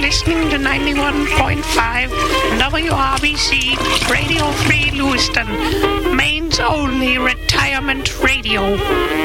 listening to 91.5 WRBC Radio Free Lewiston, Maine's only retirement radio.